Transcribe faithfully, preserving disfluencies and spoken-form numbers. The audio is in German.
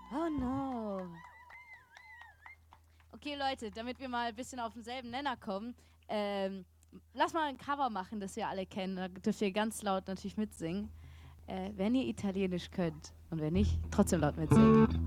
Oh no. Okay, Leute, damit wir mal ein bisschen auf denselben Nenner kommen, ähm, lass mal ein Cover machen, das wir alle kennen. Da dürft ihr ganz laut natürlich mitsingen. Äh, wenn ihr Italienisch könnt und wenn nicht, trotzdem laut mitsingen.